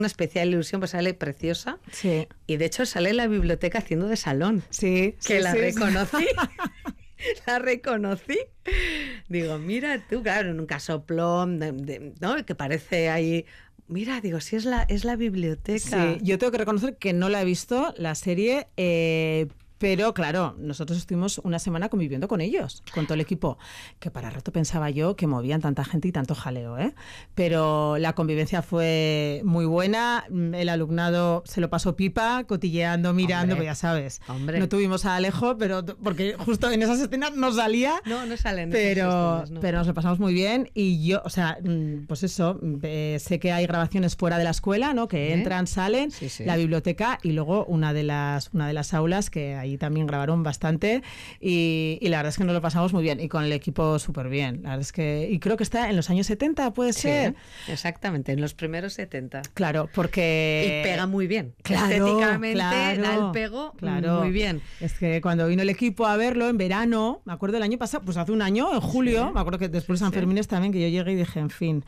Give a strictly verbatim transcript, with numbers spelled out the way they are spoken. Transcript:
una especial ilusión, pues sale preciosa. Sí. Y de hecho sale en la biblioteca haciendo de salón. Sí. Que sí, la sí, reconocí. La reconocí. Digo, mira tú, claro, en un casoplón, de, de, ¿no? Que parece ahí... Mira, digo, sí es la, es la biblioteca. Sí, yo tengo que reconocer que no la he visto, la serie... Eh, Pero claro, nosotros estuvimos una semana conviviendo con ellos, con todo el equipo, que para rato pensaba yo que movían tanta gente y tanto jaleo, ¿eh? Pero la convivencia fue muy buena, el alumnado se lo pasó pipa, cotilleando, mirando, pues ya sabes. Hombre. No tuvimos a Alejo, pero porque justo en esas escenas no salía. No, no salen. Pero, escenas, no. pero nos lo pasamos muy bien y yo, o sea, pues eso, eh, sé que hay grabaciones fuera de la escuela, ¿no? Que ¿Eh? entran, salen, sí, sí. la biblioteca y luego una de las, una de las aulas que hay. Y también grabaron bastante y, y la verdad es que nos lo pasamos muy bien y con el equipo súper bien. La verdad es que, y creo que está en los años setenta, ¿puede sí, ser? Exactamente, en los primeros setenta. Claro, porque... Y pega muy bien. Claro, estéticamente claro, da el pego claro. muy bien. Es que cuando vino el equipo a verlo en verano, me acuerdo el año pasado, pues hace un año, en julio, sí, me acuerdo que después de San Fermín sí. también, que yo llegué y dije, en fin,